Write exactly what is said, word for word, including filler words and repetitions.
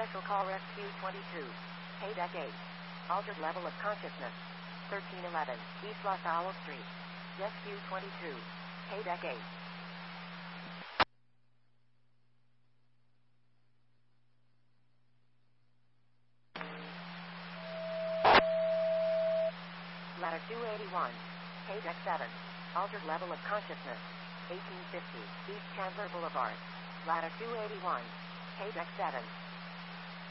Special call Rescue twenty-two. Paydeck eight. Altered level of consciousness. thirteen eleven. East Los Owl Street. Rescue twenty-two. Paydeck eight. Ladder two eighty-one. Paydeck seven. Altered level of consciousness. eighteen fifty. East Chandler Boulevard. Ladder two eighty-one. Paydeck seven.